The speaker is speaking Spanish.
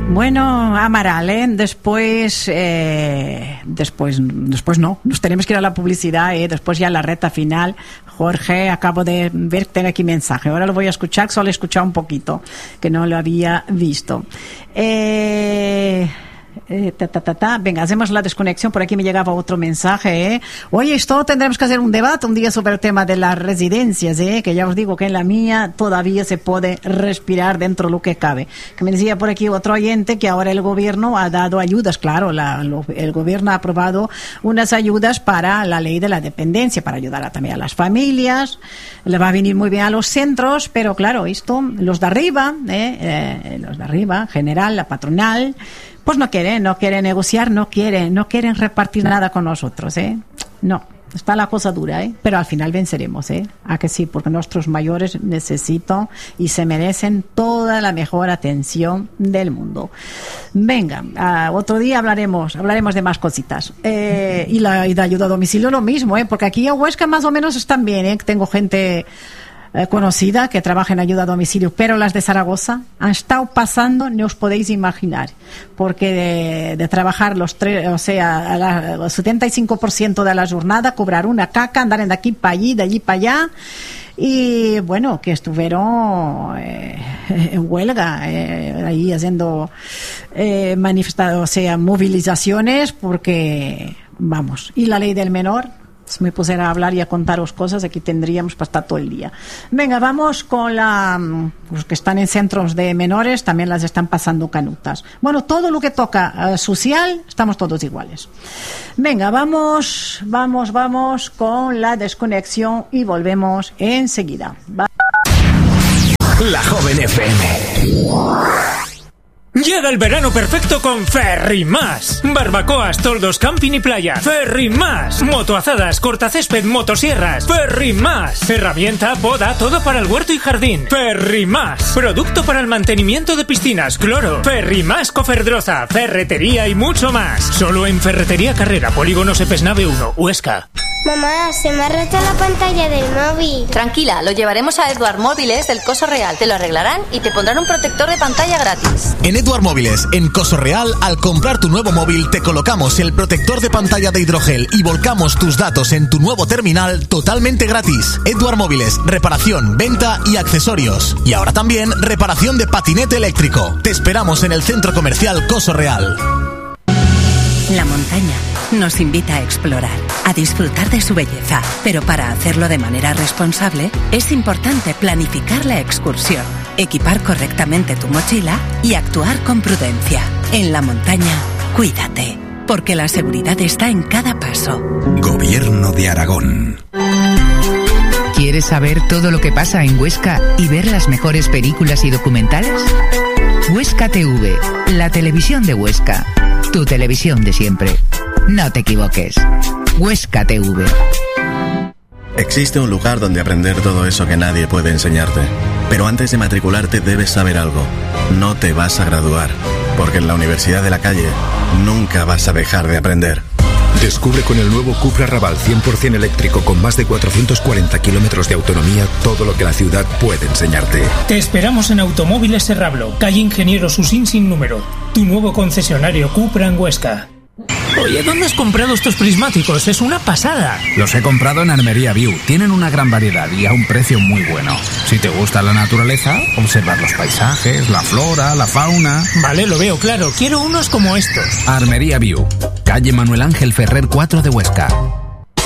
Bueno, Amaral, después no, nos tenemos que ir a la publicidad, después ya la recta final. Jorge, acabo de ver que tiene aquí mensaje, ahora lo voy a escuchar, solo he escuchado un poquito, que no lo había visto. Venga, hacemos la desconexión. Por aquí me llegaba otro mensaje, Oye, esto tendremos que hacer un debate un día sobre el tema de las residencias, que ya os digo que en la mía todavía se puede respirar dentro de lo que cabe. Que me decía por aquí otro oyente que ahora el gobierno ha dado ayudas, claro, el gobierno ha aprobado unas ayudas para la ley de la dependencia, para ayudar también a las familias, le va a venir muy bien a los centros, pero claro, esto, los de arriba, general, la patronal, pues no quieren negociar, no quieren repartir nada con nosotros, No, está la cosa dura, pero al final venceremos, ¿A que sí? Porque nuestros mayores necesitan y se merecen toda la mejor atención del mundo. Venga, otro día hablaremos de más cositas. Y la ayuda a domicilio lo mismo, porque aquí en Huesca más o menos están bien, Tengo gente conocida que trabaja en ayuda a domicilio, pero las de Zaragoza han estado pasando, no os podéis imaginar, porque de trabajar el 75% de la jornada, cobrar una caca, andar de aquí para allí, de allí para allá, y bueno, que estuvieron en huelga, ahí haciendo movilizaciones, porque vamos, y la ley del menor. Si me pusiera a hablar y a contaros cosas, aquí tendríamos para estar todo el día. Venga, vamos con los que están en centros de menores, también las están pasando canutas. Bueno, todo lo que toca social, estamos todos iguales. Venga, vamos con la desconexión y volvemos enseguida. La Joven FM. Llega el verano perfecto con Ferrimás. Barbacoas, toldos, camping y playa. Ferrimás. Motoazadas, cortacésped, motosierras. Ferrimás. Herramienta, poda, todo para el huerto y jardín. Ferrimás. Producto para el mantenimiento de piscinas, cloro. Ferrimás Coferdroza, ferretería y mucho más. Solo en Ferretería Carrera, Polígono Sepesnave 1, Huesca. Mamá, se me ha roto la pantalla del móvil. Tranquila, lo llevaremos a Eduard Móviles del Coso Real. Te lo arreglarán y te pondrán un protector de pantalla gratis. En Eduard Móviles, en Coso Real, al comprar tu nuevo móvil, te colocamos el protector de pantalla de hidrogel y volcamos tus datos en tu nuevo terminal totalmente gratis. Eduard Móviles, reparación, venta y accesorios. Y ahora también reparación de patinete eléctrico. Te esperamos en el Centro Comercial Coso Real. La montaña nos invita a explorar, a disfrutar de su belleza, pero para hacerlo de manera responsable es importante planificar la excursión, equipar correctamente tu mochila y actuar con prudencia. En la montaña, cuídate, porque la seguridad está en cada paso. Gobierno de Aragón. ¿Quieres saber todo lo que pasa en Huesca y ver las mejores películas y documentales? Huesca TV, la televisión de Huesca. Tu televisión de siempre. No te equivoques. Huesca TV. Existe un lugar donde aprender todo eso que nadie puede enseñarte. Pero antes de matricularte debes saber algo. No te vas a graduar, porque en la Universidad de la Calle nunca vas a dejar de aprender. Descubre con el nuevo Cupra Raval 100% eléctrico con más de 440 kilómetros de autonomía todo lo que la ciudad puede enseñarte. Te esperamos en Automóviles Serrablo, calle Ingeniero Susín sin número. Tu nuevo concesionario Cupra en Huesca. Oye, ¿dónde has comprado estos prismáticos? Es una pasada. Los he comprado en Armería View. Tienen una gran variedad y a un precio muy bueno. Si te gusta la naturaleza, observar los paisajes, la flora, la fauna... Vale, lo veo claro. Quiero unos como estos. Armería View, calle Manuel Ángel Ferrer 4 de Huesca.